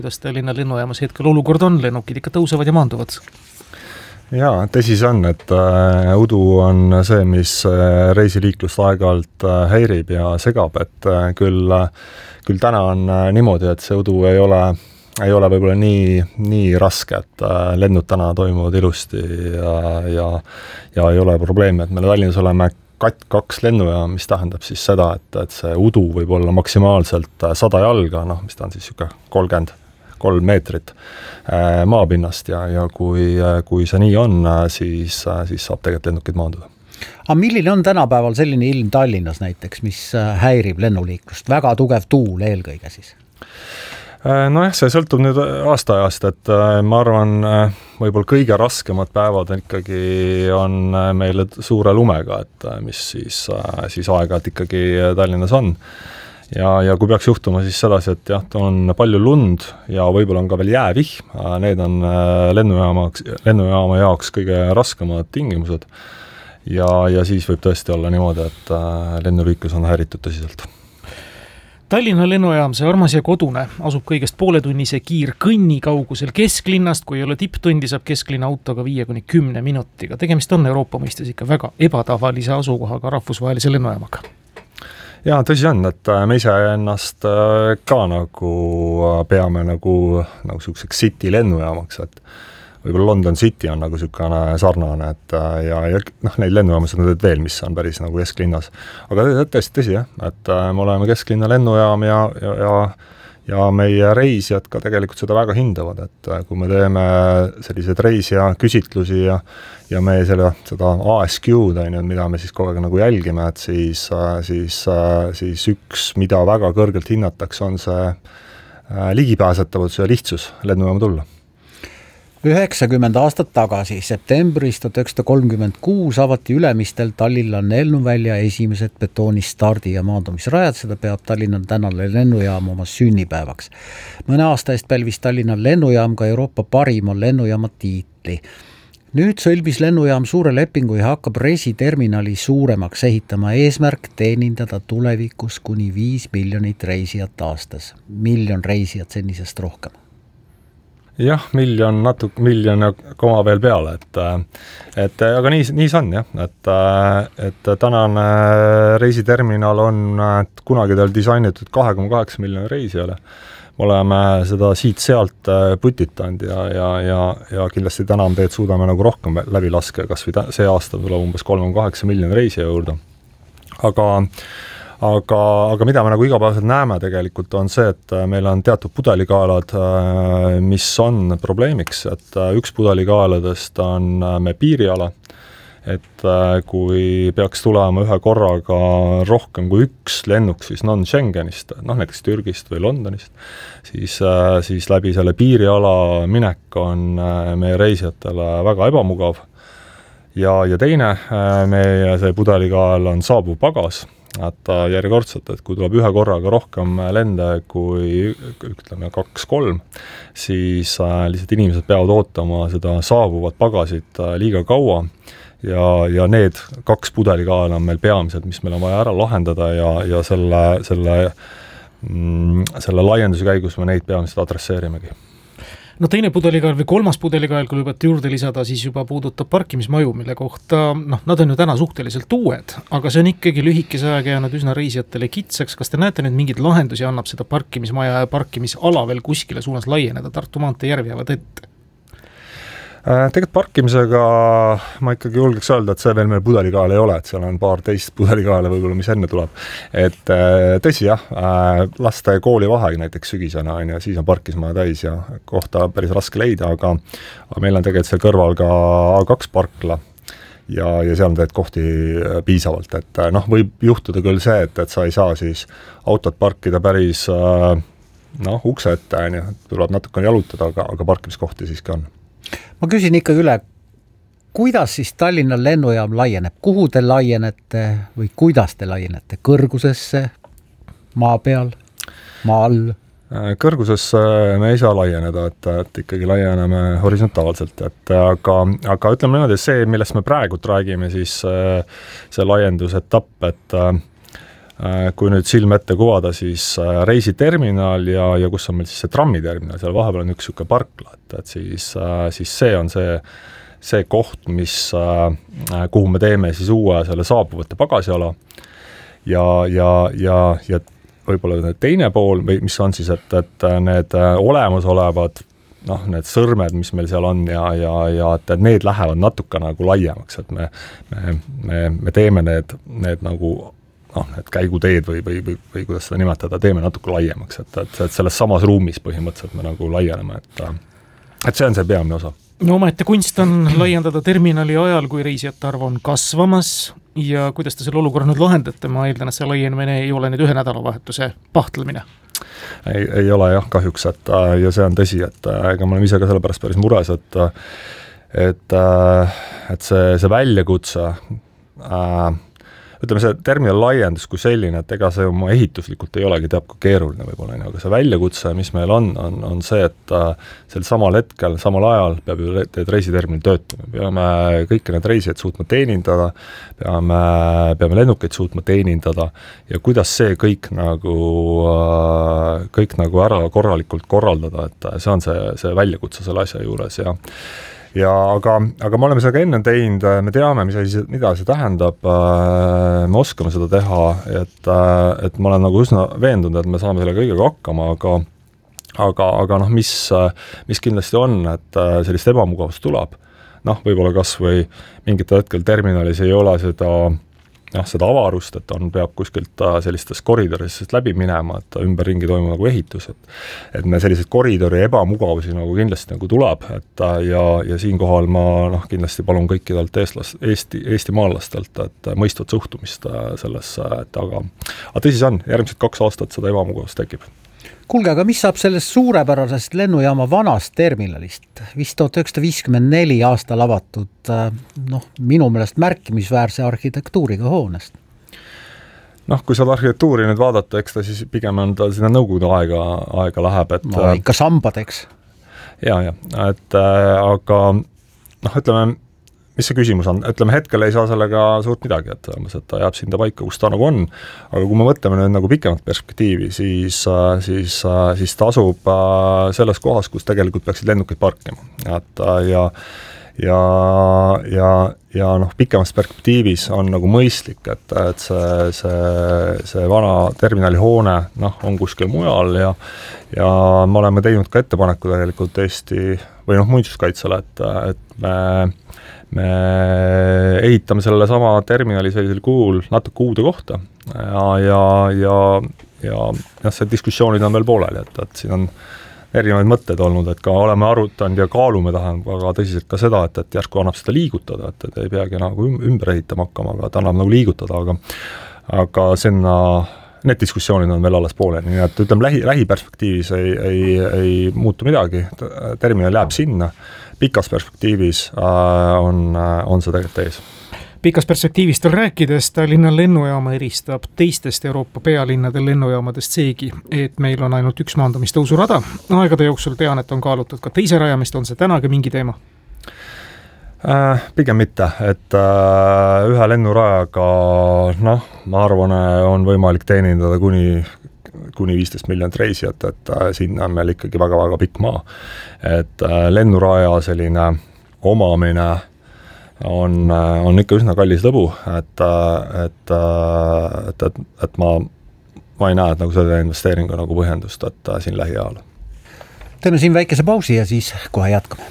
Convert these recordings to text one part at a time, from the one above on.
kuidas Tallinna lennujaamas hetkel olukord on, lennukid ikka tõusevad ja maanduvad? Jaa, tõsi see on, et udu on see, mis reisiliiklust aeg-ajalt häirib ja segab, et küll täna on niimoodi, et see udu ei ole võib-olla nii raske, et lennud täna toimuvad ilusti ja ei ole probleemi, et me Tallinnas oleme kaks lennujaam, mis tähendab siis seda, et see udu võib olla maksimaalselt 100 jalga, mis ta on siis 33 meetrit maapinnast ja kui see nii on, siis saab tegelikult lennukid maanduda. Aga milline on tänapäeval selline ilm Tallinnas näiteks, mis häirib lennuliiklust? Väga tugev tuul eelkõige siis? Nojah, see sõltub nüüd aastaajast, et ma arvan, võib-olla kõige raskemad päevad ikkagi on meile suure lumega, et mis siis aeg-ajalt ikkagi Tallinnas on. Ja kui peaks juhtuma siis sedasi, et jah, on palju lund ja võib-olla on ka veel jäävihm, need on lennujaama jaoks kõige raskemad tingimused ja siis võib tõesti olla niimoodi, et lennuliiklus on häiritud tõsiselt. Tallinna lennujaam, see armas ja kodune, asub kõigest pooletunnise kiirkõnni kaugusel kesklinnast, kui ei ole tipptundi, saab kesklinna autoga 5-10 minutiga. Tegemist on Euroopa mõistes ikka väga ebatavalise asukohaga rahvusvahelise lennujaamaga. Jaa, tõsi on, et me ise ennast ka peame nagu selliseks city lennujaamaks, et võib-olla London City on nagu niisugune sarnane, et ja neid lennujaamasid on veel, mis on päris nagu kesklinnas. Aga tõsi jah, et me oleme kesklinna lennujaam ja meie reisijad ka tegelikult seda väga hindavad, et kui me teeme sellised reisija küsitlusi ja me seda ASQ-d, mida me siis kogu aeg nagu jälgime, et siis üks, mida väga kõrgelt hinnatakse, on see ligipääsetavus ja lihtsus lennujaama tulla. 90 aastat tagasi, septembris 1936 avati Ülemistel Tallinna lennuvälja esimesed betoonist stardi- ja maandumisrajad, seda peab Tallinna tänane lennujaam oma sünnipäevaks. Mõne aasta eest pälvis Tallinna lennujaam ka Euroopa parima lennujaama tiitli. Nüüd sõlmis lennujaam suure lepingu ja hakkab reisiterminali suuremaks ehitama, eesmärk teenindada tulevikus kuni 5 miljonit reisijat aastas. Miljon reisijat senisest rohkem. Jah, miljon ja koma veel peale, et aga nii see on jah, et tänane reisiterminal on kunagi tal disainitud 2,8 miljoni reisijale. Me oleme seda siit-sealt putitanud ja kindlasti täna me suudame nagu rohkem läbi laske, kas või see aasta tuleb umbes 3,8 miljoni reisija juurde. Aga mida me nagu igapäevaselt näeme tegelikult on see, et meil on teatud pudelikaelad, mis on probleemiks, et üks pudelikaeladest on me piiriala, et kui peaks tulema ühe korraga rohkem kui üks lennuk siis non-Schengenist, näiteks Türgist või Londonist, siis läbi selle piiriala minek on meie reisijatele väga ebamugav. Ja teine, meie see pudelikael on saabuv pagas, et järjekordselt, et kui tuleb ühe korraga rohkem lende kui ütleme 2-3, siis lihtsalt inimesed peavad ootama seda saabuvat pagasit liiga kaua ja need 2 pudelikaela on meil peamiselt, mis meil on vaja ära lahendada ja selle laienduse käigus me neid peamiselt adresseerimegi. No teine pudelikael või kolmas pudelikael, kui lubate juurde lisada, siis juba puudutab parkimismaju, mille kohta, nad on ju täna suhteliselt uued, aga see on ikkagi lühikese aega jäänud üsna reisijatele kitsaks. Kas te näete nüüd mingeid lahendusi, annab seda parkimismaja ja parkimisala veel kuskile suunas laieneda? Tartu maantee järv jäävad ette. Tegelikult parkimisega ma ikkagi julgeks öelda, et see veel meil pudelikael ei ole, et seal on paar teist pudelikaele võib-olla, mis enne tuleb. Et tõsi jah, laste koolivaheaeg näiteks sügisena on ja siis on parkismaja täis ja kohta päris raske leida, aga meil on tegelikult seal kõrval ka A2 parkla ja seal on tegelikult kohti piisavalt, et võib juhtuda küll see, et sa ei saa siis autot parkida päris ukse ette, tuleb natukene jalutada, aga parkimiskohti siiski on. Ma küsin ikka üle, kuidas siis Tallinna lennujaam laieneb? Kuhu te laienete või kuidas te laienete? Kõrgusesse, maa peal, maa all? Kõrgusesse me ei saa laieneda, et ikkagi laieneme horisontaalselt, aga ütleme niimoodi, et see, millest me praegu räägime, siis see laiendusetapp, et kui nüüd silm ette kuvada, siis reisiterminal ja kus on meil siis see trammiterminal, seal vahepeal on üks niisugune parkla, et siis see on see koht, kuhu me teeme siis uue selle saabuvate pagasiala ja võib-olla teine pool, või mis on siis, et need olemasolevad need sõrmed, mis meil seal on ja et need lähevad natuke nagu laiemaks, et me teeme need nagu need käiguteed või kuidas seda nimetada, teeme natuke laiemaks, et selles samas ruumis põhimõtteliselt me nagu laieneme, et see on see peamine osa. No omaette kunst on laiendada terminali ajal, kui reisijate arv on kasvamas ja kuidas te selle olukorra nüüd lahendate, ma eeldan, et see laienemine ei ole nüüd ühe nädalavahetuse pahtlemine. Ei ole jah, kahjuks, ja see on tõsi, et ega me oleme ise ka selle pärast päris mures, et see väljakutse, ütleme see terminal laiendus kui selline, et ega see oma ehituslikult ei olegi teab kui keeruline võib-olla, aga see väljakutse, mis meil on see, et sel samal hetkel, samal ajal peab ju reisiterminal töötama, peame kõiki need reisijaid suutma teenindada, peame lennukeid suutma teenindada ja kuidas see kõik nagu ära korralikult korraldada, et see on see väljakutse selle asja juures aga me oleme seda ka enne teinud, me teame, mida see tähendab, me oskame seda teha, et ma olen nagu üsna veendunud, et me saame selle kõigega hakkama, aga mis kindlasti on, et sellist ebamugavust tuleb, võib-olla kas või mingitel hetkel terminalis ei ole seda avarust, et peab kuskilt sellistest koridorisest läbi minema, et ümberringi toimub nagu ehitus, et me selliseid koridori ebamugavusi nagu kindlasti nagu tuleb, ja siinkohal ma kindlasti palun kõikidelt Eesti maalastelt, et mõistvat suhtumist sellesse, aga tõsi see on, järgmised 2 aastat seda ebamugavust tekib. Kuulge, aga mis saab sellest suurepärasest lennujaama vanast terminalist? Vist 1954 aastal avatud, minu meelest märkimisväärse arhitektuuriga hoonest. Kui seda arhitektuuri nüüd vaadata, eks ta siis pigem on ta sinna nõukogude aega läheb, et ikka sambadeks. Aga ütleme, mis see küsimus on? Ütleme, hetkel ei saa sellega suurt midagi, et ta jääb sinna paika, kus ta nagu on, aga kui me mõtleme nüüd nagu pikemat perspektiivi, siis ta asub selles kohas, kus tegelikult peaksid lennukeid parkima. Ja pikemas perspektiivis on nagu mõistlik, et see vana terminali hoone on kuskil mujal ja me oleme teinud ka ettepaneku tegelikult Eesti või muinsuskaitsele, et me ehitame selle sama terminali sellisel kuul natuke uude kohta ja see diskussioonid on veel pooleli, et siin on erinevaid mõtteid olnud, et ka oleme arutanud ja kaalume väga tõsiselt ka seda, et järsku annab seda liigutada, et ei peagi nagu ümber ehitama hakkama, aga ta annab nagu liigutada, aga need diskussioonid on veel alles pooleli, nii et ütleme lähiperspektiivis ei muutu midagi, terminal jääb sinna, pikas perspektiivis on see tegelikult ees. Pikas perspektiivist veel rääkides, Tallinna lennujaama eristab teistest Euroopa pealinnade lennujaamadest seegi, et meil on ainult üks maandamistõusurada. Aegade jooksul tean, et on kaalutud ka teise rajamist, on see tänagi mingi teema? Pigem mitte, et ühe lennurajaga, ma arvan, on võimalik teenindada kuni 15 miljonit reisijat, et sinna on meil ikkagi väga-väga pikk maa. Et lennuraja selline omamine on ikka üsna kallis lõbu, et ma ei näe, et nagu selle investeeringu nagu põhjendust, et siin lähiajal. Teeme siin väikese pausi ja siis kohe jätkame.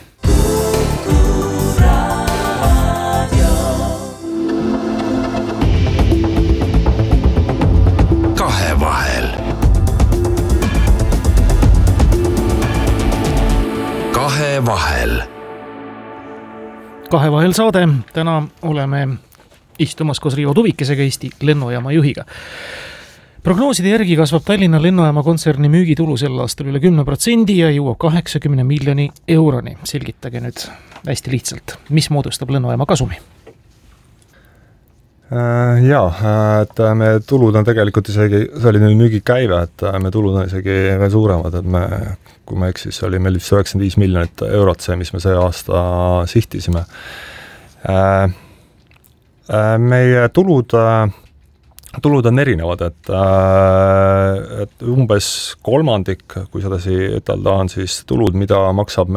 Kahevahel saade, täna oleme istumas koos Riivo Tuvikesega, Eesti lennujaama juhiga. Prognooside järgi kasvab Tallinna lennujaama kontserni müügitulu sel aastal üle 10% ja jõuab 80 miljoni euroni. Selgitage nüüd hästi lihtsalt, mis moodustab lennujaama kasumi? Et me tulud on tegelikult isegi, see oli nüüd müügikäive, et me tulud on isegi veel suuremad, et kui ma eksis, oli meil 95 miljonit eurot see, mis me see aasta sihtisime. Meie tulud tulud on erinevad, et umbes kolmandik, kui sedasi ütelda, on siis tulud, mida maksavad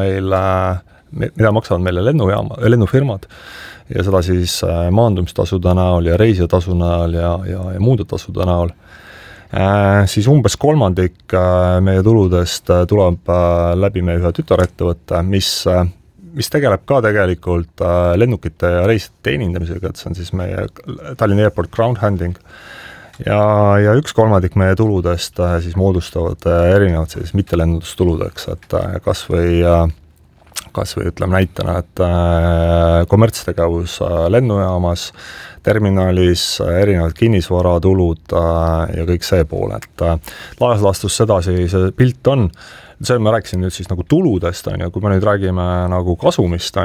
meile lennufirmad ja seda siis maandumistasude näol ja reisijatasu näol ja muude tasude näol. Siis umbes kolmandik meie tuludest tuleb läbi meie ühe tütarettevõtte, mis tegeleb ka tegelikult lennukite ja reisijate teenindamisega, et see on siis meie Tallinna Airport ground handling ja 1/3 meie tuludest siis moodustavad erinevad sellised mittelennundustuludeks, et kas või ütleme näitena, et kommertstegevus lennujaamas, terminalis, erinevad kinnisvaratulud ja kõik see pool, et laias laastus sedasi see pilt on. See ma rääkisin nüüd siis nagu tuludest, kui me nüüd räägime nagu kasumist,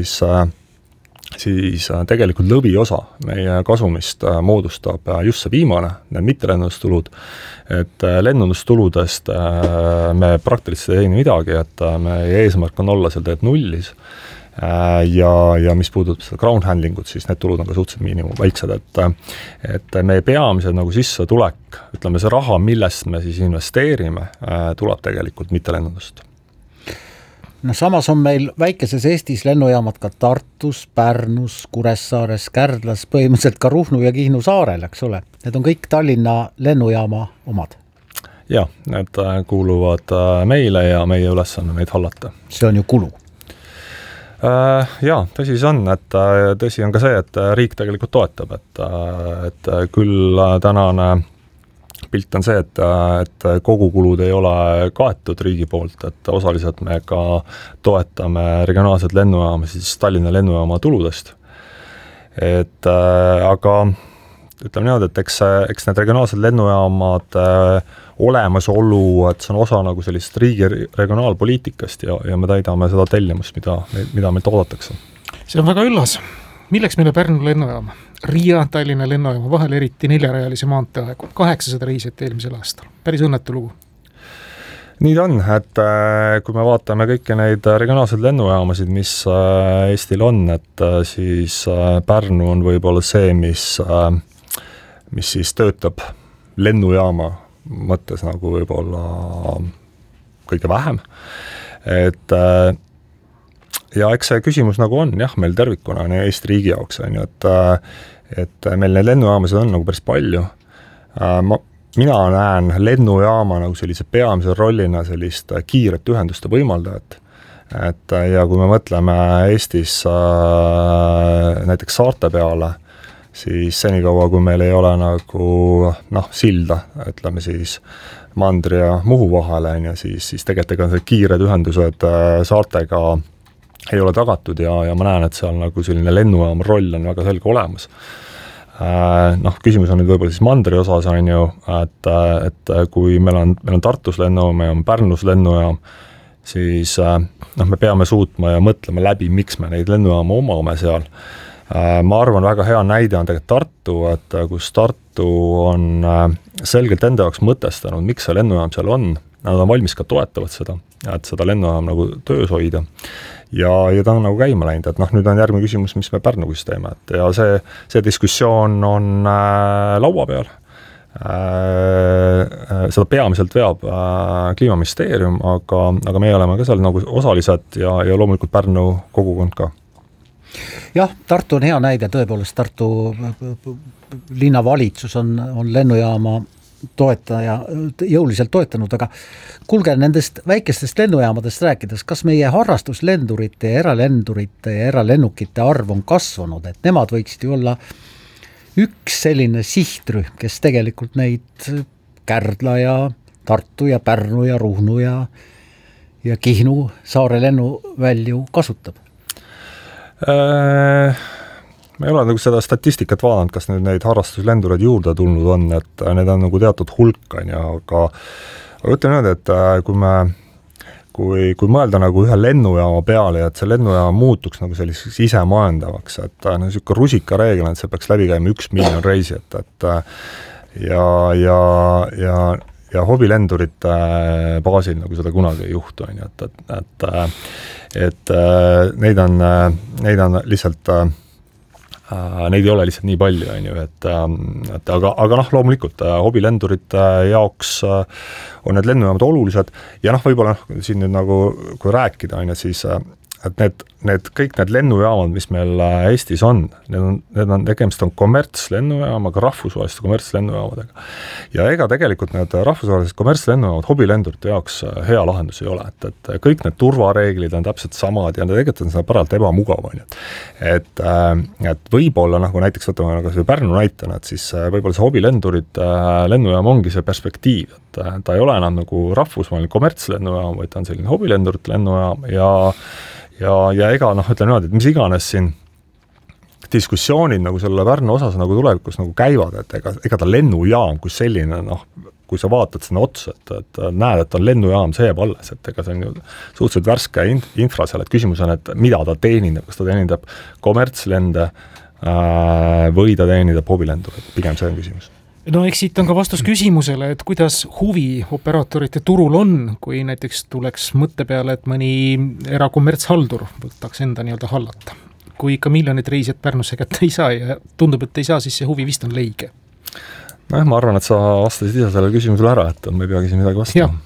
siis tegelikult lõviosa meie kasumist moodustab just see viimane, need mittelennundustulud, et lennundustuludest me praktiliselt ei teeni midagi, et meie eesmärk on olla seal tegelikult nullis ja mis puudutab seda ground handlingut, siis need tulud on ka suhteliselt väiksed, et meie peamised nagu sissetulek, ütleme see raha, millest me siis investeerime, tuleb tegelikult mittelennundust. No samas on meil väikeses Eestis lennujaamad ka Tartus, Pärnus, Kuressaares, Kärdlas, põhimõtteliselt ka Ruhnu ja Kihnu saarel, eks ole. Need on kõik Tallinna lennujaama omad. Ja, need kuuluvad meile ja meie ülesanne neid hallata. See on ju kulu. Jaa, tõsi see on, et tõsi on ka see, et riik tegelikult toetab, et küll tänane pilt on see, et kogukulud ei ole kaetud riigi poolt, et osaliselt me ka toetame regionaalset lennujaama, siis Tallinna lennujaama tuludest. Aga ütleme niimoodi, et eks need regionaalsed lennujaamad olemasolu, et see on osa nagu sellist riigi regionaalpoliitikast ja me täidame seda tellimust, mida meil toodatakse. See on väga üllas. Milleks meile Pärnu lennujaama? Riia Tallinna lennujaama vahel eriti 4-rajalise maanteeaegu. 800 reisijat eelmisel aastal. Päris õnnetu lugu. Nii ta on, et kui me vaatame kõiki neid regionaalseid lennujaamasid, mis Eestil on, et siis Pärnu on võib-olla see, mis siis töötab lennujaama mõttes nagu võib-olla kõige vähem. Ja eks see küsimus nagu on, jah, meil tervikuna on Eesti riigi jaoks, et meil neid lennujaamasid on nagu päris palju. Mina näen lennujaama nagu sellise peamise rollina sellist kiiret ühenduste võimaldajat. Ja kui me mõtleme Eestis näiteks saarte peale, siis senikaua, kui meil ei ole nagu silda, ütleme siis Mandri ja Muhu vahele, siis tegelikult see kiired ühendused saartega ei ole tagatud ja ma näen, et seal nagu selline lennujaama roll on väga selge olemas. Küsimus on nüüd võib-olla siis Mandri osas, et kui meil on Tartus lennujaam ja Pärnus lennujaam, siis me peame suutma ja mõtlema läbi, miks me neid lennujaama omame seal. Ma arvan, väga hea näide on tegelikult Tartu, et kus Tartu on selgelt enda jaoks mõtestanud, miks see lennujaam seal on. Nad on valmis ka toetavad seda, et seda lennujaam nagu töös hoida. Ja ta on nagu käima läinud, et nüüd on järgmine küsimus, mis me Pärnugus teeme. Ja see diskussioon on laua peal. Seda peamiselt veab Kliimaministeerium, aga me oleme ka seal nagu osalised ja loomulikult Pärnu kogukond ka. Jah, Tartu on hea näide, tõepoolest Tartu linnavalitsus on lennujaama toetaja jõuliselt toetanud, aga kuulge, nendest väikestest lennujaamadest rääkides, kas meie harrastuslendurite ja eralennukite arv on kasvanud, et nemad võiksid ju olla üks selline sihtrühm, kes tegelikult neid Kärdla ja Tartu ja Pärnu ja Ruhnu ja Kihnu saare lennuvälju kasutab? Ma ei ole nagu seda statistikat vaadanud, kas neid harrastuslendureid juurde tulnud on, et need on nagu teatud hulk, aga ütleme nüüd, et kui mõelda nagu ühe lennujaama peale, et see lennujaama muutuks nagu selliseks isemajandavaks, et niisugune rusikareegel, et see peaks läbi käima 1 miljon reisijat, ja hobilendurite baasil nagu seda kunagi ei juhtu, et neid on lihtsalt neid ei ole lihtsalt nii palju, on ju, et aga loomulikult hobilendurite jaoks on need lennujaamad olulised ja võib-olla siin nüüd nagu, kui rääkida, on ju, siis et kõik need lennujaamad, mis meil Eestis on, tegemist on kommertslennujaamaga, rahvusvaheliste kommertslennujaamadega. Ja ega tegelikult need rahvusvahelised kommertslennujaamad hobilendurite jaoks hea lahendus ei ole, et kõik need turvareeglid on täpselt samad ja tegelikult on seda paralt ebamugav, on ju. Et võib-olla nagu näiteks võtame nagu see Pärnu näitena, et siis võib-olla see hobilendurid lennujaam ongi see perspektiiv, et ta ei ole enam nagu rahvusvaheline kommertslennujaam, vaid ta on selline hobilendurite lennujaam ja ega ütleme niimoodi, et mis iganes siin diskussioonid nagu selle Pärnu osas nagu tulevikus nagu käivad, et ega ta lennujaam kui selline, kui sa vaatad sinna otsa, et näed, et on lennujaam, see jääb alles, et ega see on ju suhteliselt värske infra seal, et küsimus on, et mida ta teenindab, kas ta teenindab kommertslende või ta teenindab hobilendurit, pigem see on küsimus. No eks siit on ka vastus küsimusele, et kuidas huvi operaatorite turul on, kui näiteks tuleks mõtte peale, et mõni erakommertshaldur võtaks enda nii-öelda hallata. Kui ikka miljonid reisijad Pärnusse kätte ei saa ja tundub, et ei saa, siis see huvi vist on leige. Ma arvan, et sa vastasid ise sellele küsimusele ära, et me ei peagi siin midagi vastama.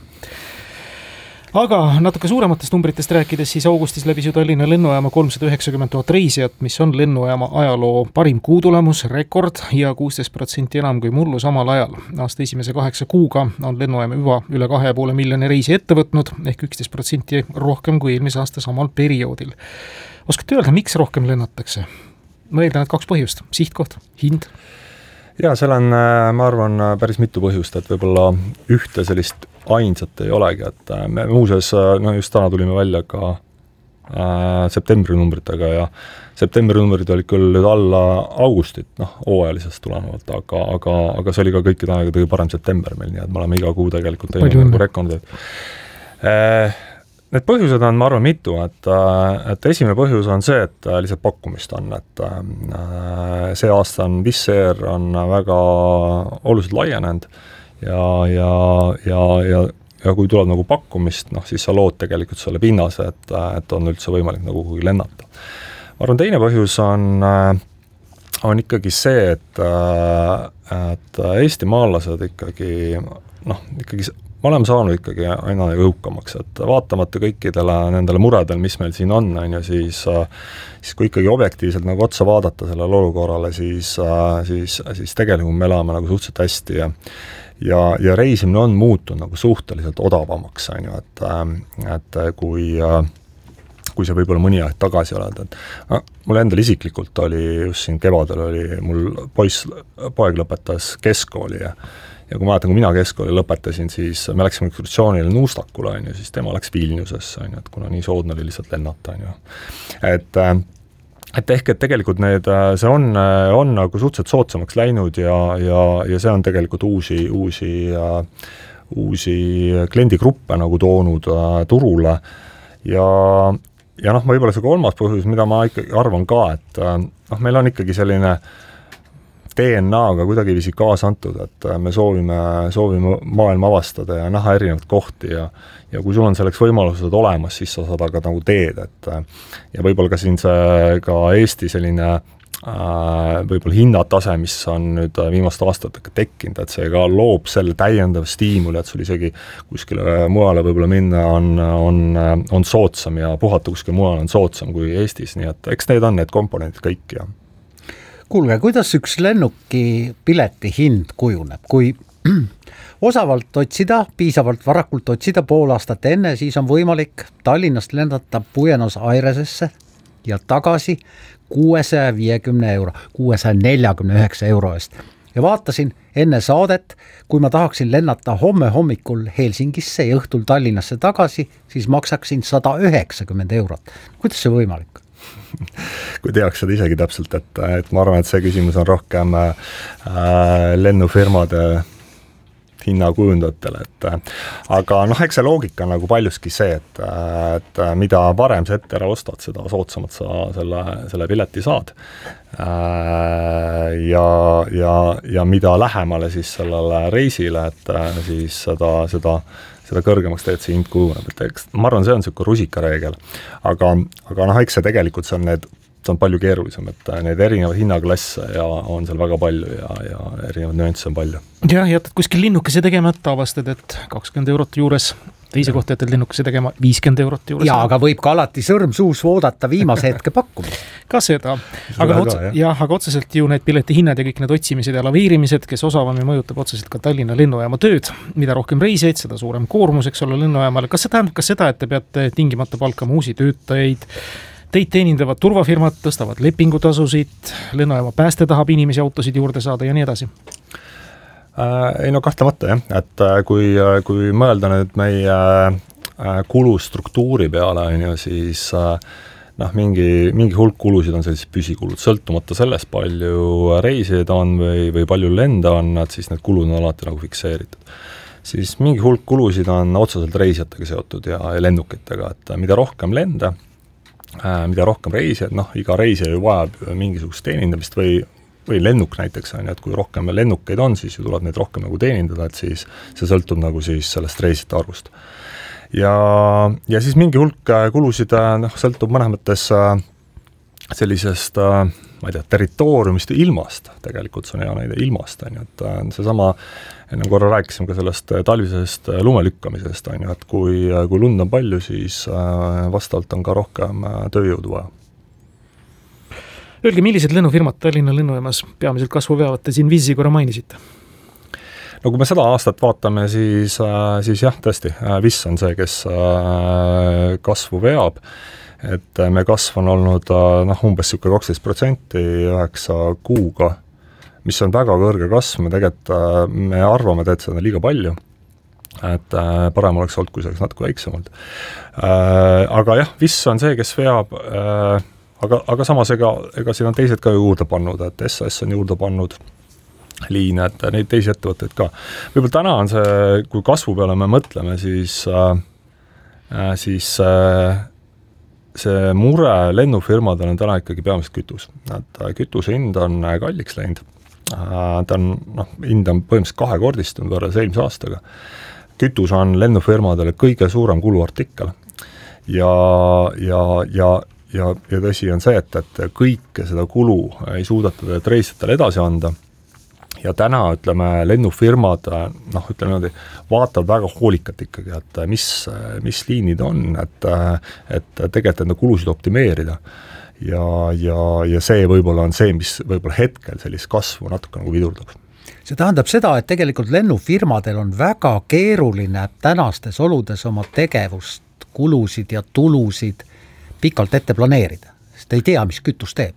Aga natuke suurematest numbritest rääkides, siis augustis läbis ju Tallinna lennujaama 390 000 reisijat, mis on lennujaama ajaloo parim kuutulemus, rekord ja 16% enam kui mullu samal ajal. Aasta esimese 8 kuuga on lennujaama juba üle 2,5 miljoni reisi ette võtnud, ehk 11% rohkem kui eelmise aasta samal perioodil. Oskate öelda, miks rohkem lennatakse? Ma eeldan, et 2 põhjust. Sihtkoht, hind? Ja seal on, ma arvan, päris mitu põhjust, et võib-olla ühte sellist ainsat ei olegi, et me muuseas, just täna tulime välja ka septembri numbritega ja septembri numbrid olid küll nüüd alla augustit, hooajalisest tulenevalt, aga see oli ka kõikide aega kõige parem september meil, nii et me oleme iga kuu tegelikult teinud nagu rekordid. Need põhjused on, ma arvan, mitu, et esimene põhjus on see, et lihtsalt pakkumist on, et see aasta on Wizz Air on väga oluliselt laienenud ja kui tuleb nagu pakkumist, siis sa lood tegelikult selle pinnase, et on üldse võimalik nagu kuhugi lennata. Ma arvan, teine põhjus on ikkagi see, et Eesti maalased ikkagi me oleme saanud ikkagi aina jõukamaks, et vaatamata kõikidele nendele muredel, mis meil siin on, siis kui ikkagi objektiivselt nagu otsa vaadata sellele olukorrale, siis tegelikult me elame nagu suhteliselt hästi ja reisimine on muutunud nagu suhteliselt odavamaks, et kui see võib-olla mõni aeg tagasi oled, et mul endal isiklikult oli just siin kevadel oli mul poeg lõpetas keskkooli ja kui mäletan, kui mina keskkooli lõpetasin, siis me läksime ekskursioonile Nuustakule, siis tema läks Vilniusesse, et kuna nii soodne oli lihtsalt lennata. Et ehk, et tegelikult see on nagu suhteliselt soodsamaks läinud ja see on tegelikult uusi kliendigruppe nagu toonud turule ja võib-olla see kolmas põhjus, mida ma ikkagi arvan ka, et meil on ikkagi selline DNA-ga kuidagi viisi kaasa antud, et me soovime maailma avastada ja näha erinevaid kohti ja kui sul on selleks võimalused olemas, siis sa saad aga nagu teed, ja võib-olla ka siin see ka Eesti selline võib-olla hinnatase, mis on nüüd viimaste aastatega tekkinud, et see ka loob selle täiendav stiimuli, et sul isegi kuskile mujale võib-olla minna on soodsam ja puhata kuskil mujal on soodsam kui Eestis, nii et eks need on need komponendid kõik ja kuulge, kuidas üks lennuki pileti hind kujuneb, kui osavalt otsida, piisavalt varakult otsida pool aastat enne, siis on võimalik Tallinnast lendata Buenos Airesesse ja tagasi 650 649 eest. Ja vaatasin enne saadet, kui ma tahaksin lennata homme hommikul Helsingisse ja õhtul Tallinnasse tagasi, siis maksaksin 190 eurot. Kuidas see võimalik? Kui teaks seda isegi täpselt, et ma arvan, et see küsimus on rohkem lennufirmade hinnakujundajatele, aga eks see loogika on nagu paljuski see, et mida varem sa ette ära ostad, seda soodsamalt sa selle pileti saad ja mida lähemale siis sellele reisile, et siis seda kõrgemaks teed see hind kujuneb, et ma arvan, see on niisugune rusikareegel, aga eks see tegelikult see on need see on palju keerulisem, et neid erinevaid hinnaklasse ja on seal väga palju ja erinevaid nüansse on palju. Jah, jätad kuskil linnukese tegemata, avastad, et 20 eurot juures, teise kohta jätad linnukese tegema 50 eurot juures. Ja, aga võib ka alati sõrm suus voodata viimase hetke pakkumist. Ka seda. Aga otseselt ju need pileti hinnad ja kõik need otsimised ja laviirimised, kes osavami mõjutab otseselt ka Tallinna lennujaama tööd. Mida rohkem reisijaid, seda suurem koormuseks olla lennujaamale. Kas see tähendab ka seda, et te peate tingimata palkama uusi töötajaid, teid teenindavad turvafirmad tõstavad lepingutasusid, lennujaama pääste tahab inimesi autosid juurde saada ja nii edasi? Ei no kahtlemata jah, et kui mõelda nüüd meie kulustruktuuri peale, siis mingi hulk kulusid on sellised püsikulud, sõltumata sellest, palju reisijaid on või palju lende on, et siis need kulud on alati nagu fikseeritud. Siis mingi hulk kulusid on otseselt reisijatega seotud ja lennukitega, et mida rohkem lende, mida rohkem reisijaid, iga reisija ju vajab mingisugust teenindamist või lennuk näiteks on, et kui rohkem lennukeid on, siis ju tuleb neid rohkem nagu teenindada, et siis see sõltub nagu siis sellest reisite arvust. Ja siis mingi hulk kulusid sõltub mõnes mõttes sellisest, ma ei tea, territooriumist ja ilmast, tegelikult see on hea näide ilmast, et seesama, enne korra rääkisime ka sellest talvisest lumelükkamisest, et kui lund on palju, siis vastavalt on ka rohkem tööjõudu vaja. Öelge, millised lennufirmad Tallinna lennujaamas peamiselt kasvu veavad, te siin Wizzi korra mainisite? No kui me seda aastat vaatame, siis jah, tõesti, Wizz on see, kes kasvu veab, et me kasv on olnud umbes 12% 9 kuuga, mis on väga kõrge kasv, me arvame, et see on liiga palju, et parem oleks olnud, kui see oleks natuke väiksemalt. Aga jah, Wizz on see, kes veab, aga samas ega siin on teised ka juurde pannud, et SAS on juurde pannud liine, et neid teisi ettevõtteid ka. Võib-olla täna on see, kui kasvu peale me mõtleme, siis see mure lennufirmadel on täna ikkagi peamiselt kütus. Et kütuse hind on kalliks läinud. Hind on põhimõtteliselt 2-kordistunud võrreldes eelmise aastaga. Kütus on lennufirmadele kõige suurem kuluartikkel. Ja tõsi on see, et kõike seda kulu ei suudetud reisijatele edasi anda ja täna, ütleme, lennufirmad vaatavad väga hoolikalt ikkagi, et mis liinid on, et tegelikult enda kulusid optimeerida ja see võib-olla on see, mis võib-olla hetkel sellist kasvu natuke nagu vidurdab. See tähendab seda, et tegelikult lennufirmadel on väga keeruline tänastes oludes oma tegevust, kulusid ja tulusid pikalt ette planeerida, sest ei tea, mis kütus teeb.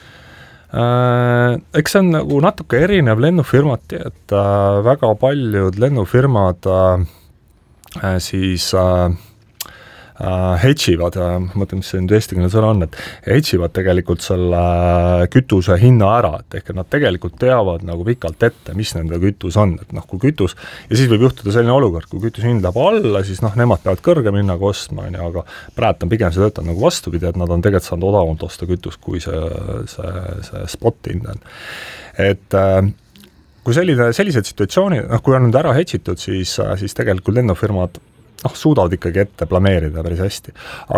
Eks see on nagu natuke erinev lennufirmati, et väga paljud lennufirmad siis hedživad, mõtlen, mis see nüüd eestikeelne sõna on, et hedživad tegelikult selle kütuse hinna ära, et ehk nad tegelikult teavad nagu pikalt ette, mis nende kütus on, et kui kütus, ja siis võib juhtuda selline olukord, kui kütuse hind läheb alla, siis nemad peavad kõrgem hinnaga ostma, aga praegu on pigem see töötab nagu vastupidi, et nad on tegelikult saanud odavamalt osta kütust, kui see spot hind on. Et kui sellised situatsioonid, kui on nüüd ära hedžitud, siis tegelikult lennufirmad suudavad ikkagi ette planeerida päris hästi.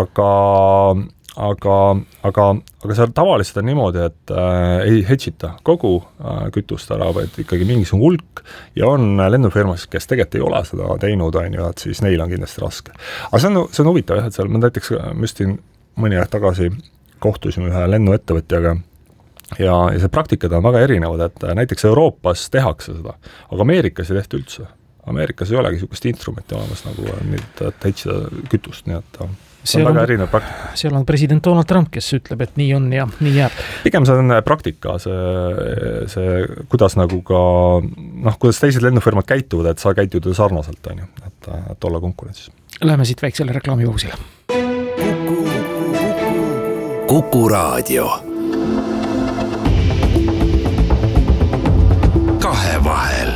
Aga see tavaliselt on niimoodi, et ei hedžita kogu kütust ära, vaid ikkagi mingisugune hulk ja on lennufirmas, kes tegelikult ei ole seda teinud, et siis neil on kindlasti raske. Aga see on huvitav, et seal me näiteks müstin mõni aeg tagasi kohtusime ühe lennuettevõtjaga ja see praktikad on väga erinevad, et näiteks Euroopas tehakse seda, aga Ameerikas ei tehta üldse. Ameerikas ei olegi niisugust instrumenti olemas nagu nüüd hedžida kütust, nii et see on väga erinev praktika. Seal on president Donald Trump, kes ütleb, et nii on ja nii jääb. Pigem see on praktika, see kuidas nagu ka, kuidas teised lennufirmad käituvad, et sa käitud sarnaselt, et olla konkurentsis. Läheme siit väiksele reklaamipausile. Kuku Raadio. Kahevahel.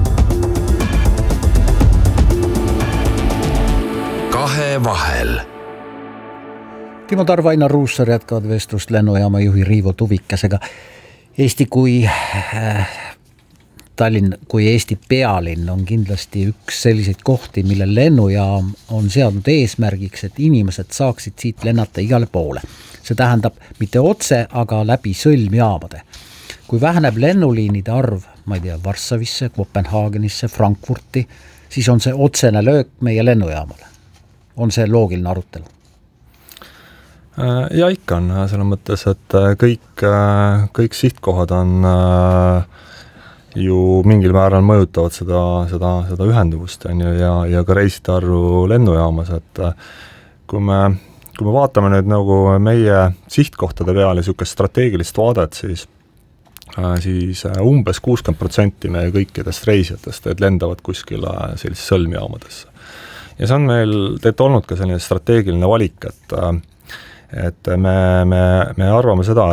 Kahevahel. Timo Tarv, Ainar Ruussaar jätkavad vestlust lennujaama juhi Riivo Tuvikesega. Eesti kui Tallinn kui Eesti pealinn on kindlasti üks selliseid kohti, mille lennujaam on seadnud eesmärgiks, et inimesed saaksid siit lennata igale poole. See tähendab mitte otse, aga läbi sõlmjaamade. Kui väheneb lennuliinide arv, ma ei tea, Varssavisse, Kopenhaagenisse, Frankfurti, siis on see otsene löök meie lennujaamale. On see loogiline arutelu? Ja ikka on selles mõttes, et kõik sihtkohad on ju mingil määral mõjutavad seda ühenduvust ja ka reiside arvu lennujaamas, et kui me vaatame nüüd nagu meie sihtkohtade peale niisugust strateegilist vaadet, siis umbes 60% meie kõikidest reisijatest lendavad kuskile sellisesse sõlmjaamadesse. Ja see on meil olnud ka selline strateegiline valik, et me arvame seda,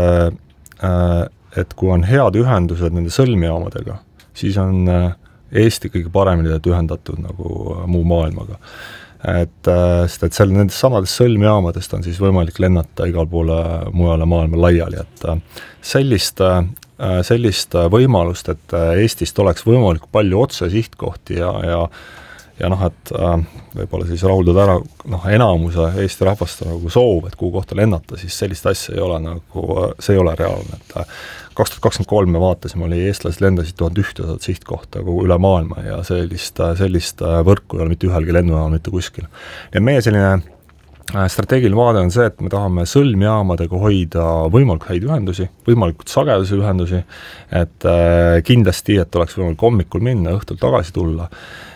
et kui on head ühendused nende sõlmjaamadega, siis on Eesti kõige paremini ühendatud nagu muu maailmaga. Sest nendest samadest sõlmjaamadest on siis võimalik lennata igal poole mujale maailma laiali, et sellist võimalust, et Eestist oleks võimalik palju otse sihtkohti ja et võib-olla siis rahuldada ära enamuse Eesti rahvast nagu soov, et kuhu kohta lennata, siis sellist asja ei ole see ei ole reaalne. Et 2023 me vaatasime, oli eestlased lendasid 1100 sihtkohta kogu üle maailma ja sellist võrku ei ole mitte ühelgi lennujaal mitte kuskil. Ja meie selline strateegiline vaade on see, et me tahame sõlmjaamadega hoida võimalikult häid ühendusi, võimalikult sagedasi ühendusi, et kindlasti, et oleks võimalik hommikul minna, õhtul tagasi tulla.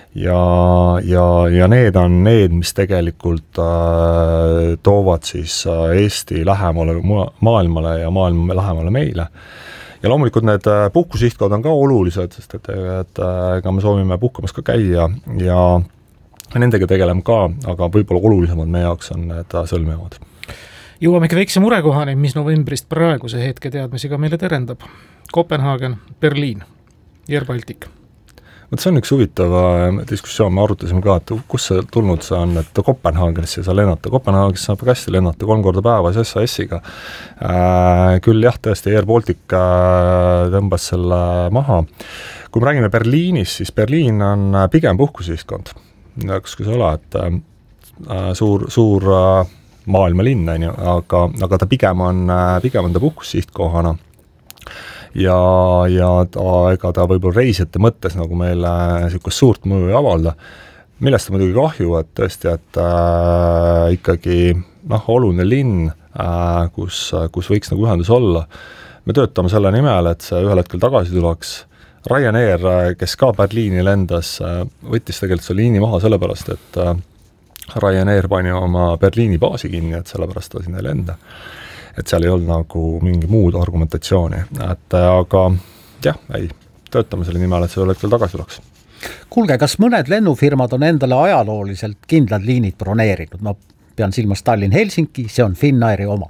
Ja need on need, mis tegelikult toovad siis Eesti lähemale maailmale ja maailma lähemale meile. Ja loomulikult need puhkusihtkood on ka olulised, sest et me soovime puhkamas ka käia ja nendega tegeleme ka, aga võib-olla olulisemad meie jaoks on need sõlmjaamad. Jõuamegi väikse murekohani, mis novembrist praeguse hetke teadmisiga meile terendab. Kopenhaagen, Berliin, Air Baltic. See on üks huvitav diskussioon, me arutasime ka, et kus see tulnud see on, et Kopenhaagenisse ei saa lennata. Kopenhaagenisse saab hästi lennata 3 korda päevas SAS-iga. Küll jah, tõesti Air Baltic tõmbas selle maha. Kui me räägime Berliinis, siis Berliin on pigem puhkusihdkond. Kui see ole, et suur maailmalinn, aga ta pigem on ta puhkusihtkohana. Ja ega ta võib-olla reisijate mõttes nagu meile niisugust suurt mõju ei avalda, millest on muidugi kahju, et tõesti, et ikkagi oluline linn, kus võiks nagu ühendus olla. Me töötame selle nimel, et see ühel hetkel tagasi tuleks. Ryanair, kes ka Berliini lendas, võttis tegelikult selle liini maha sellepärast, et Ryanair pani oma Berliini baasi kinni, et sellepärast ta sinna ei lenda. Et seal ei olnud nagu mingi muud argumentatsiooni, aga jah, töötame selle nimel, et see ühel hetkel tagasi tuleks. Kuulge, kas mõned lennufirmad on endale ajalooliselt kindlad liinid broneerinud? Ma pean silmas Tallinn-Helsinki, see on Finnairi oma.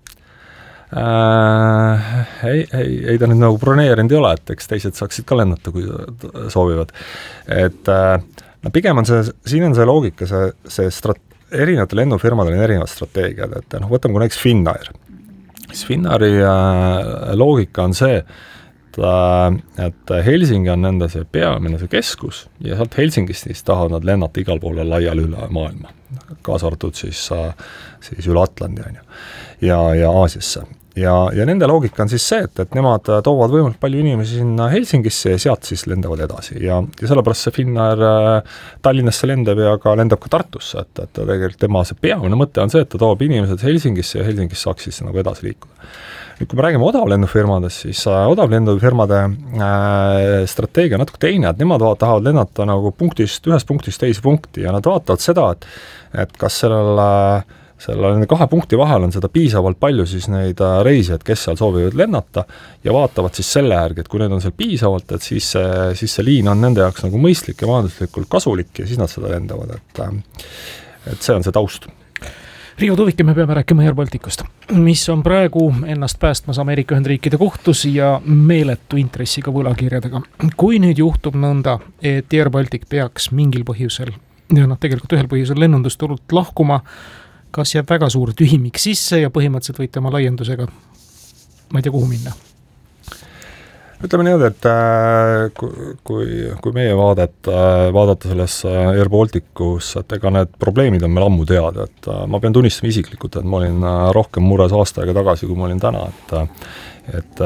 Ei ta nüüd nagu broneerinud ei ole, et eks teised saaksid ka lennata, kui soovivad. Et pigem on siin on see loogika, erinevate lennufirmadel on erinevad strateegiad, et võtame kui näiteks Finnair. Finnairi loogika on see, et Helsingi on nende see peamine see keskus ja sealt Helsingist siis tahavad nad lennata igal poole laiali üle maailma, kaasa arvatud siis üle Atlandi ja Aasiasse. Ja nende loogika on siis see, et nemad toovad võimalikult palju inimesi sinna Helsingisse ja sealt siis lendavad edasi. Ja sellepärast see Finnair Tallinnasse lendab ja lendab ka Tartusse, et tegelikult tema see peamine mõte on see, et ta toob inimesed Helsingisse ja Helsingist saaks siis nagu edasi liikuda. Nüüd, kui me räägime odavlennufirmadest, siis odavlennufirmade strateegia on natuke teine, et nemad tahavad lennata nagu ühest punktist teise punkti ja nad vaatavad seda, et kas nende 2 punkti vahel on seda piisavalt palju siis neid reisijaid, kes seal soovivad lennata ja vaatavad siis selle järgi, et kui need on seal piisavalt, et siis see liin on nende jaoks nagu mõistlik ja majanduslikult kasulik ja siis nad seda lendavad, et see on see taust. Riivo Tuvike, me peame rääkima Air Balticust, mis on praegu ennast päästmas Ameerika Ühendriikide kohtus ja meeletu intressiga võlakirjadega. Kui nüüd juhtub nõnda, et Air Baltic peaks mingil põhjusel, ja tegelikult ühel põhjusel lennundusturult lahkuma, kas jääb väga suur tühimik sisse ja põhimõtteliselt võite oma laiendusega, ma ei tea, kuhu minna? ütleme niimoodi, et kui meie vaadata sellesse Air Balticus, et ega need probleemid on meil ammu teada, et ma pean tunnistama isiklikult, et ma olin rohkem mures aasta aega tagasi, kui ma olin täna, et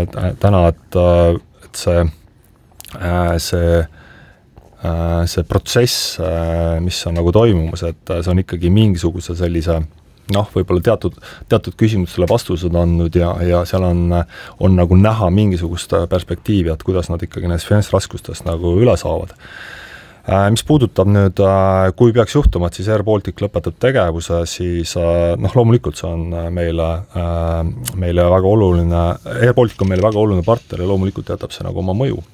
see protsess, mis on nagu toimumas, et see on ikkagi mingisuguse sellise võib-olla teatud küsimusele vastused andnud ja seal on nagu näha mingisugust perspektiivi, et kuidas nad ikkagi näiteks finantsraskustest nagu üle saavad. Mis puudutab nüüd, kui peaks juhtuma, et siis Air Baltic lõpetab tegevuse, siis loomulikult see on meile väga oluline, Air Baltic on meile väga oluline partner ja loomulikult jätab see nagu oma mõju.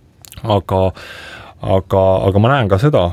Aga ma näen ka seda,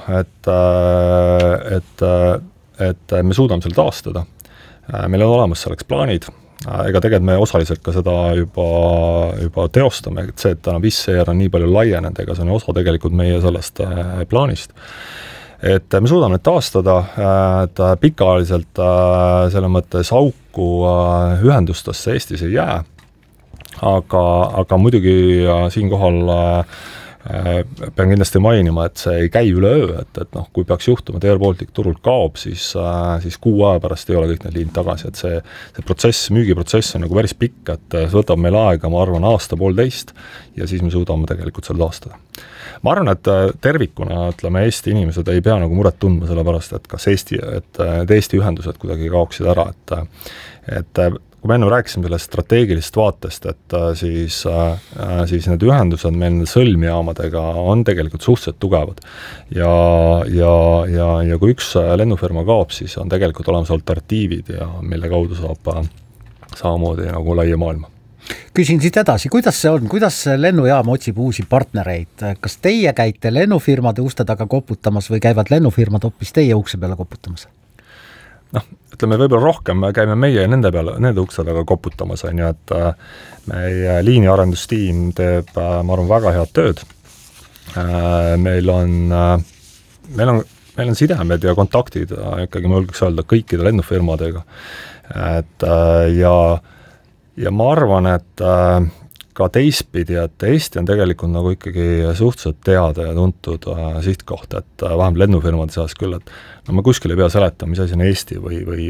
et me suudame selle taastada. Meil on olemas selleks plaanid, ega tegelikult me osaliselt ka seda juba teostame, et see, et täna Wizz Air on nii palju laienenud, ega see on osa tegelikult meie sellest plaanist. Et me suudame need taastada, et pikaajaliselt selle mõttes auku ühendustesse Eestis ei jää, aga muidugi siinkohal pean kindlasti mainima, et see ei käi üleöö, et kui peaks juhtuma, et Air Baltic turult kaob, siis kuu aja pärast ei ole kõik need liinid tagasi, et see protsess, müügiprotsess on nagu päris pikk, et see võtab meil aega, ma arvan, aasta-poolteist ja siis me suudame tegelikult selle taastada. Ma arvan, et tervikuna, ütleme, Eesti inimesed ei pea nagu muret tundma selle pärast, et kas Eesti ühendused kuidagi kaoksid ära, et kui me enne rääkisime sellest strateegilisest vaatest, et siis need ühendused meil sõlmjaamadega on tegelikult suhteliselt tugevad. Ja kui üks lennufirma kaob, siis on tegelikult olemas alternatiivid ja mille kaudu saab samamoodi nagu laia maailma. Küsin siit edasi, kuidas see on, kuidas lennujaam otsib uusi partnereid? Kas teie käite lennufirmade uste taga koputamas või käivad lennufirmad hoopis teie ukse peale koputamas? Ütleme, võib-olla rohkem käime meie nende ukse taga koputamas, et meie liiniarendustiim teeb, ma arvan, väga head tööd. Meil on sidemed ja kontaktid ikkagi, ma julgeks öelda, kõikide lennufirmadega. Ja ma arvan, et ka teistpidi, et Eesti on tegelikult nagu ikkagi suhteliselt teada ja tuntud sihtkoht, et vähemalt lennufirmade seas küll, et ma kuskil ei pea seletama, mis asi on Eesti või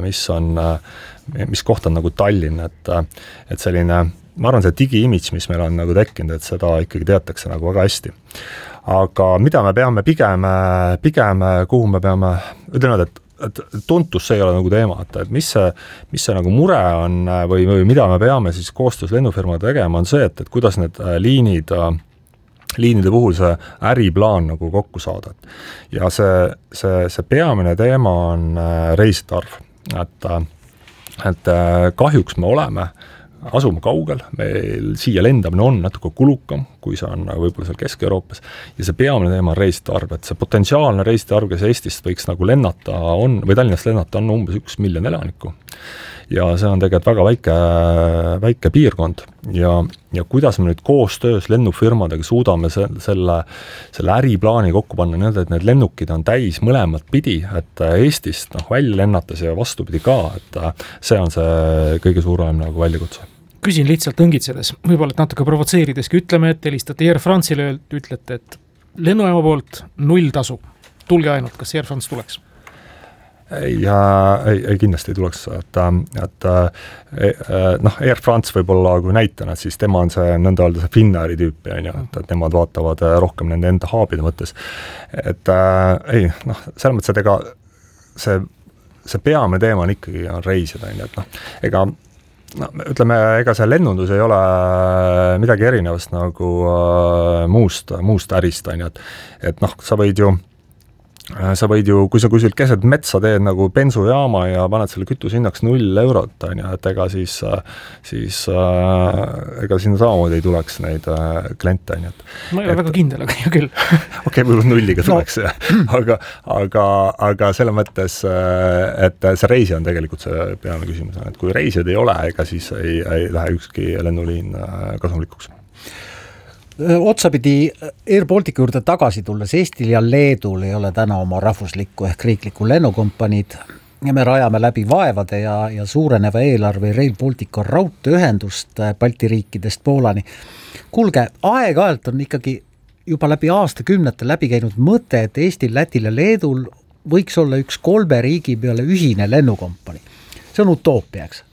mis koht on nagu Tallinn, et selline, ma arvan, see digi-image, mis meil on nagu tekkinud, et seda ikkagi teatakse nagu väga hästi. Aga mida me peame pigem kuhu me peame, ütleme, et tuntus see ei ole nagu teema, et mis see nagu mure on või mida me peame siis koostöös lennufirmaga tegema, on see, et kuidas need liinide puhul see äriplaan nagu kokku saada. Ja see peamine teema on reiside arv, et kahjuks me asume kaugel, meil siia lendamine on natuke kulukam, kui see on võib-olla seal Kesk-Euroopas, ja see peamine teema on reiside arv, et see potentsiaalne reiside arv, kes Eestist võiks nagu lennata on, või Tallinnast lennata on umbes 1 miljon elanikku. Ja see on tegelikult väga väike piirkond ja kuidas me nüüd koostöös lennufirmadega suudame selle äriplaani kokku panna nii, et need lennukid on täis mõlemat pidi, et Eestist välja lennates ja vastupidi ka, et see on see kõige suurem nagu väljakutse. Küsin lihtsalt õngitsedes, võib-olla et natuke provotseerideski, ütleme, et helistate Air France'ile, ütlete, et lennujaama poolt 0 tasu, tulge ainult, kas Air France tuleks? Ei kindlasti ei tuleks, et Air France võib olla kui näitena, et siis tema on see nõnda öelda see Finnairi tüüpi, et nemad vaatavad rohkem nende enda haabide mõttes. Et selles mõttes, et ega see peamine teema on ikkagi reisida, et ütleme, ega see lennundus ei ole midagi erinevast nagu muust ärist, et sa võid ju, kui sa kuskilt keset metsa teed nagu bensujaama ja paned selle kütushinnaks 0 eurot, et ega siis ega sinna samamoodi ei tuleks neid kliente. Ma ei ole väga kindel, aga hea küll. Okei, võib-olla 0 tuleks, aga selle mõttes, et see reisi on tegelikult see peamine küsimus, et kui reisijad ei ole, ega siis ei lähe ükski lennuliin kasumlikuks. Otsapidi Air Balticu juurde tagasi tulles, Eestil ja Leedul ei ole täna oma rahvuslikku ehk riiklikku lennukompaniid. me rajame läbi vaevade ja suureneva eelarve Rail Balticu raudteeühendust Balti riikidest Poolani. Kuulge, aeg-ajalt on ikkagi juba läbi aastakümnete läbi käinud mõte, et Eestil, Lätil ja Leedul võiks olla üks 3 riigi peale ühine lennukompanii. See on utoopia, eks?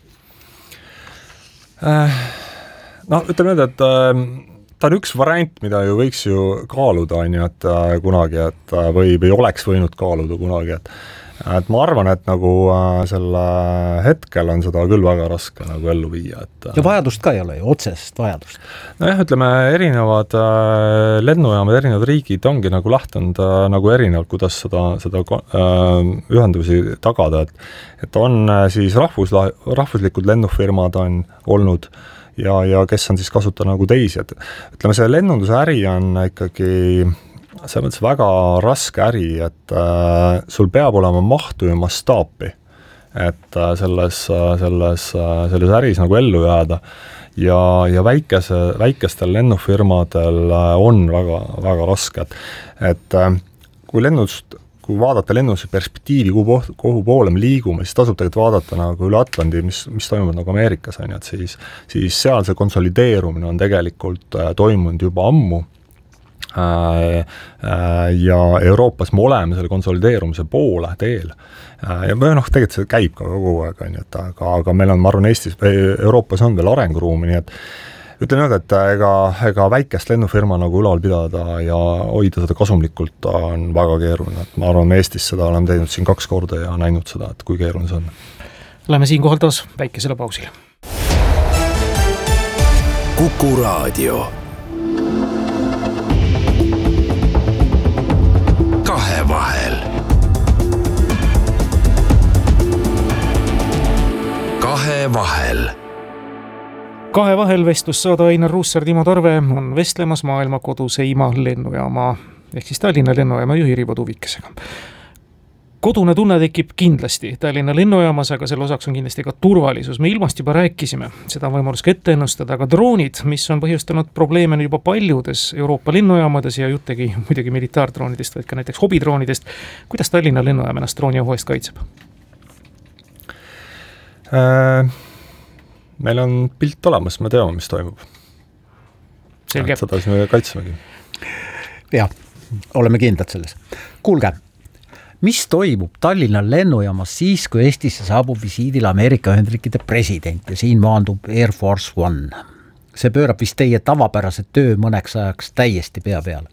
No ütleme nüüd, et ta on üks variant, mida ju võiks ju kaaluda, on ju, et kunagi, et või oleks võinud kaaluda kunagi, et ma arvan, et nagu selle hetkel on seda küll väga raske nagu ellu viia. Ja vajadust ka ei ole ju, otsesest vajadust. Nojah, ütleme, erinevad lennujaamad, erinevad riigid ongi nagu lähtunud nagu erinevalt, kuidas seda ühendusi tagada, et on siis rahvuslikud lennufirmad on olnud ja kes on siis kasutada nagu teisi, et ütleme, see lennunduse äri on ikkagi see mõttes väga raske äri, et sul peab olema mahtu ja mastaapi, et selles äris nagu ellu jääda ja väikestel lennufirmadel on väga, väga raske, et kui vaadata lennunduse perspektiivi, kuhu poole me liigume, siis tasub tegelikult vaadata nagu üle Atlandi, mis toimub nagu Ameerikas, on ju, et siis seal see konsolideerumine on tegelikult toimunud juba ammu ja Euroopas me oleme selle konsolideerumise poole teel. Ja tegelikult see käib ka kogu aeg, on ju, aga meil on, ma arvan, Euroopas on veel arenguruumi, nii et ütlen nüüd, et ega väikest lennufirma nagu ülal pidada ja hoida seda kasumlikult on väga keeruline, et ma arvan, me Eestis seda oleme teinud siin 2 korda ja näinud seda, et kui keeruline see on. Läheme siinkohal taas väikesele pausile. Kuku Raadio. Kahevahel. Kahevahel vestlussaade Ainar Ruussaar, Timo Tarve on vestlemas maailma koduseima lennujaama ehk siis Tallinna lennujaama juhi Rivo Tuvikesega. Kodune tunne tekib kindlasti Tallinna lennujaamas, aga selle osaks on kindlasti ka turvalisus. Me ilmast juba rääkisime, seda on võimalus ka ette ennustada, aga droonid, mis on põhjustanud probleeme juba paljudes Euroopa lennujaamades ja juttegi muidugi militaardroonidest, vaid ka näiteks hobidroonidest. Kuidas Tallinna lennujaam ennast drooniohu eest kaitseb? Meil on pilt olemas, me teame, mis toimub. Selge. Seda siis me kaitsemegi. Jah, oleme kindlad selles. Kuulge, mis toimub Tallinna lennujaamas siis, kui Eestisse saabub visiidil Ameerika Ühendriikide president ja siin maandub Air Force One? See pöörab vist teie tavapärase töö mõneks ajaks täiesti pea peale.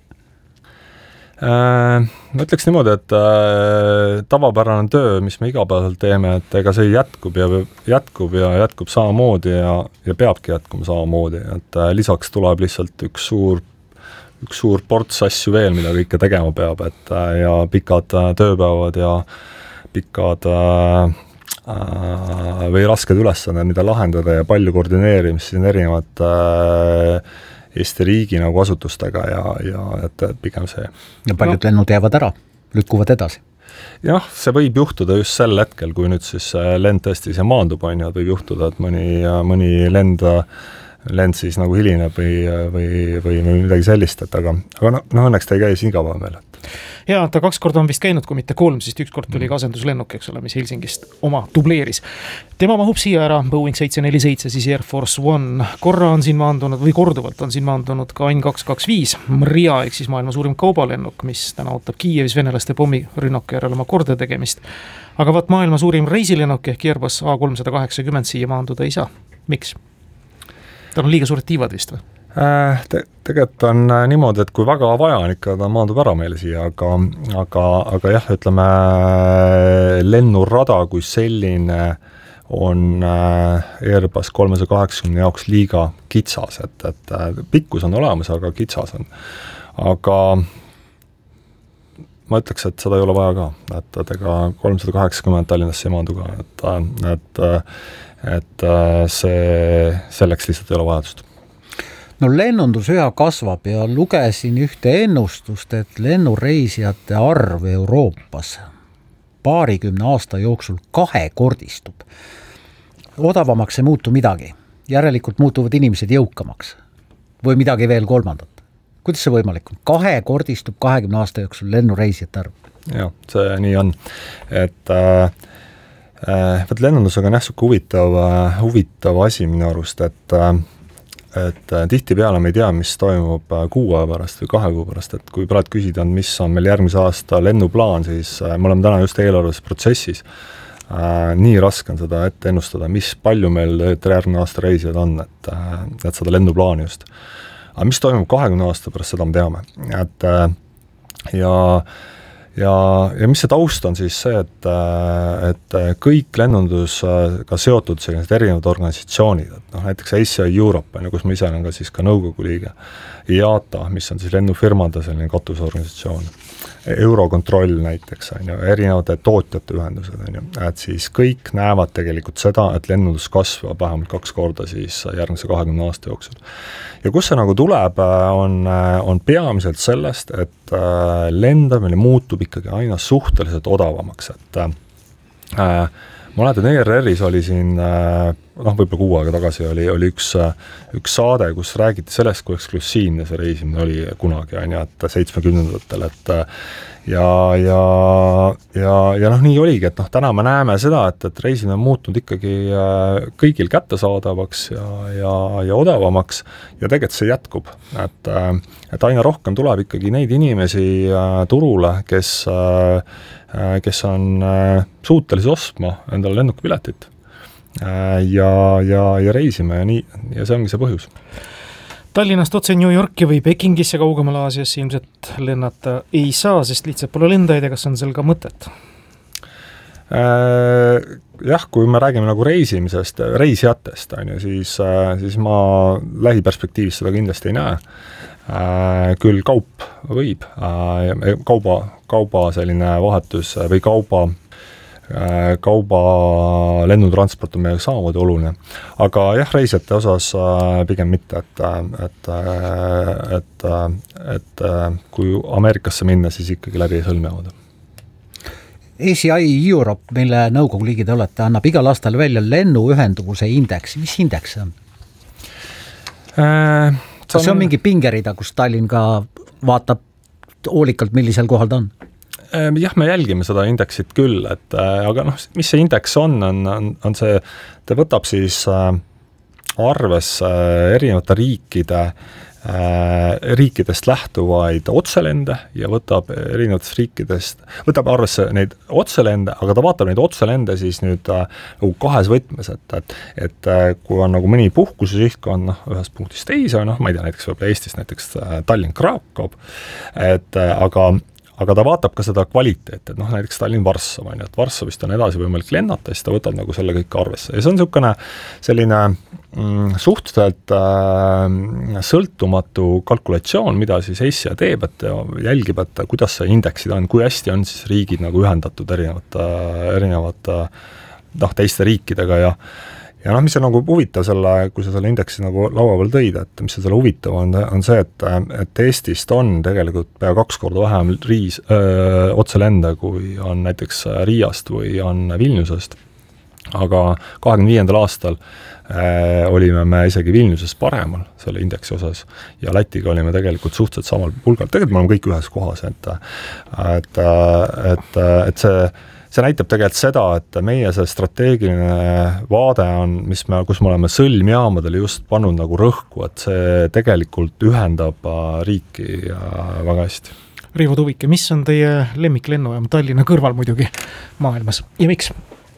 Ma ütleks niimoodi, et tavapärane töö, mis me igapäevaselt teeme, et ega see jätkub samamoodi ja peabki jätkuma samamoodi, et lisaks tuleb lihtsalt üks suur ports asju veel, mida kõike tegema peab, et ja pikad tööpäevad ja pikad või rasked ülesanded, mida lahendada ja palju koordineerimist siin erinevad Eesti riigi nagu asutustega ja et pigem see. Ja paljud lennud jäävad ära, lükkuvad edasi. Jah, see võib juhtuda just sel hetkel, kui nüüd siis lend tõesti see maandub, on ju, et võib juhtuda, et mõni lend siis nagu hilineb või midagi sellist, et aga õnneks ta ei käi siin igapäeva meil. Ja ta 2 korda on vist käinud, kui mitte 3, siis 1 kord tuli ka asenduslennuk, eks ole, mis Helsingist oma dubleeris. Tema mahub siia ära, Boeing 747, siis Air Force One. Korra on siin maandunud või korduvalt on siin maandunud ka AN 225, Mria, ehk siis maailma suurim kaubalennuk, mis täna ootab Kiievis venelaste pommirünnaku järel oma korda tegemist. Aga vaat maailma suurim reisilennuk ehk Airbus A380 siia maanduda ei saa. Miks? Tal on liiga suured tiivad vist või? Tegelikult on niimoodi, et kui väga vaja on ikka, ta maandub ära meile siia, aga jah, ütleme, lennurada kui selline on Airbus 380 jaoks liiga kitsas, et pikkus on olemas, aga kitsas on. Aga ma ütleks, et seda ei ole vaja ka, et ega 380 Tallinnasse ei maandu ka, et see selleks lihtsalt ei ole vajadust. No lennundus üha kasvab ja lugesin ühte ennustust, et lennureisijate arv Euroopas 20 aasta jooksul 2-kordistub. Odavamaks ei muutu midagi. Järelikult muutuvad inimesed jõukamaks. Või midagi veel 3. Kuidas see võimalik on? 2-kordistub 20 aasta jooksul lennureisijate arv? Jah, see nii on. Et Võt lennundusega on huvitav asi minu arust, et tihtipeale me ei tea, mis toimub 6 aja pärast või 2 kuu pärast, et kui praegu küsida, mis on meil järgmise aasta lennuplaan, siis me oleme täna just eelarves protsessis. Nii raske on seda ette ennustada, mis palju meil järgmine aasta reisijad on, et seda lennuplaani just. Aga mis toimub 20 aasta pärast, seda me teame. Ja mis see taust on siis see, et kõik lennundusga seotud sellised erinevad organisatsioonid, et näiteks ACI Europe, kus ma ise olen ka siis ka nõukogu liige, IATA, mis on siis lennufirmade selline katusorganisatsioon, Eurokontroll näiteks, erinevate tootjate ühendused, et siis kõik näevad tegelikult seda, et lennundus kasvab vähemalt 2 korda siis järgmise 20 aasta jooksul. Ja kus see nagu tuleb, on peamiselt sellest, et lendamine muutub ikkagi aina suhteliselt odavamaks, et ma olen, et ERR-is oli siin, võib-olla 6 aega tagasi oli üks saade, kus räägiti sellest, kui eksklusiivne see reisimine oli kunagi, et 70-ndatel, ja nii oligi, et täna me näeme seda, et reisimine on muutunud ikkagi kõigil kättesaadavaks ja odavamaks ja tegelikult see jätkub, et aina rohkem tuleb ikkagi neid inimesi turule, kes on suutelised ostma endale lennukipiletit ja reisime ja see ongi see põhjus. Tallinnast otse New Yorki või Pekingisse kaugemal Aasiasse ilmselt lennata ei saa, sest lihtsalt pole lendajaid ja kas on seal ka mõtet? Jah, kui me räägime nagu reisijatest, siis ma lähiperspektiivis seda kindlasti ei näe. Küll kaup võib, kauba selline vahetus või kauba lennutransport on meile samamoodi oluline. Aga jah, reisijate osas pigem mitte, et kui Ameerikasse minna, siis ikkagi läbi sõlmeavada. ACI Europe, mille nõukogu liige te olete, annab igal aastal välja lennuühenduvuse indeks. Mis indeks see on? Kas see on mingi pingerida, kus Tallinn ka vaatab hoolikalt, millisel kohal ta on? Jah, me jälgime seda indeksit küll, aga mis see indeks on see, ta võtab siis arvesse erinevate riikidest lähtuvaid otselende ja võtab arvesse neid otselende, aga ta vaatab neid otselende siis nüüd nagu 2 võtmes, et kui on nagu mõni puhkuse sihtkohal ühest punktist teise, ma ei tea, näiteks võib-olla Eestis näiteks Tallinn-Krakow, aga ta vaatab ka seda kvaliteet, et näiteks Tallinn-Varssav, et Varssavist on edasi võimalik lennata, siis ta võtab nagu selle kõik arvesse. Ja see on selline suhteliselt sõltumatu kalkulatsioon, mida siis ACI teeb, et jälgib, et kuidas see indeksid on, kui hästi on siis riigid nagu ühendatud erinevate teiste riikidega ja mis on nagu huvitav kui sa selle indeksi nagu laua peal tõid, et mis selle huvitav on see, et Eestist on tegelikult pea 2 korda vähem otselende, kui on näiteks Riiast või on Vilniusest. Aga 25. aastal olime me isegi Vilniuses paremal selle indeksi osas ja Lätiga olime tegelikult suhteliselt samal pulgal. Tegelikult me oleme kõik ühes kohas, et see näitab tegelikult seda, et meie see strateegiline vaade on, kus me oleme sõlmjaamadele just pannud nagu rõhku, et see tegelikult ühendab riiki väga hästi. Riivo Tuvike, mis on teie lemmiklennujaam Tallinna kõrval muidugi maailmas ja miks?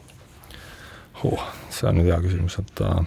See on nüüd hea küsimus, et ma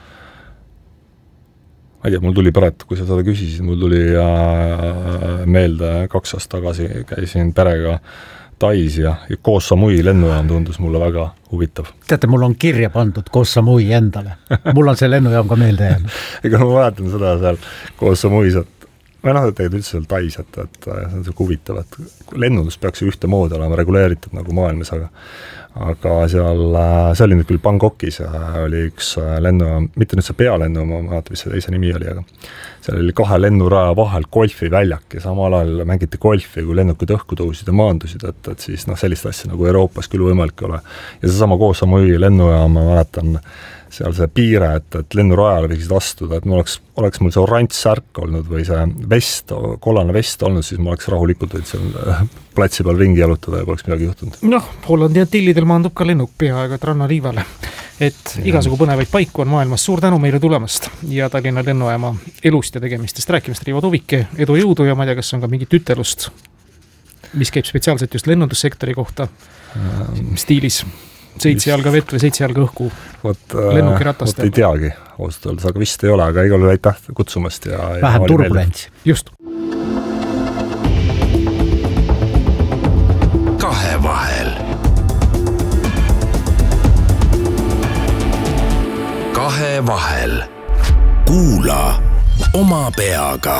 ei tea, mul tuli pärast, kui sa seda küsisid, mul tuli meelde 2 aastat tagasi käisin perega Tais ja Koh Samui lennujaam tundus mulle väga huvitav. Teate, mul on kirja pandud Koh Samui endale. Mul on see lennujaam ka meelde jäänud. Ega ma mäletan seda seal Koh Samuis, et tegelikult üldse seal Tais, et see on see huvitav, et lennundus peaks ju ühtemoodi olema reguleeritud nagu maailmas, aga see oli nüüd küll Bangkokis ja oli üks lennujaam, mitte nüüd see pealennujaam, ma mäletan, mis see teise nimi oli, aga seal oli 2 lennuraja vahel golfiväljak ja samal ajal mängiti golfi, kui lennukid õhku tõusid ja maandusid, et siis sellist asja nagu Euroopas küll võimalik ole. Ja see sama Koh Samui lennujaam, ma mäletan, seal see piire, et lennurajale võiksid astuda, et oleks mul see oranž särk olnud või see vest, kollane vest olnud, siis ma oleks rahulikult võid seal platsi peal ringi jalutada ja poleks midagi juhtunud. Noh, Hollandi Antillidel maandub ka lennuk peaaegu et rannaliivale. Et igasugu põnevaid paiku on maailmas. Suur tänu meile tulemast ja Tallinna lennujaama elust ja tegemistest rääkimist, Riivo Tuvike, edu jõudu ja ma ei tea, kas on ka mingit ütelust, mis käib spetsiaalselt just lennundussektori kohta stiilis 7 jalga vett või 7 jalga õhku lennukiratast. Ei teagi ausalt öeldes, aga vist ei ole, aga igal juhul aitäh kutsumast. Vähem turbulentsi. Just. Kahevahel. Kahevahel. Kuula oma peaga.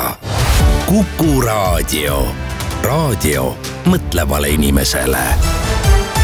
Kuku Raadio. Raadio mõtlevale inimesele.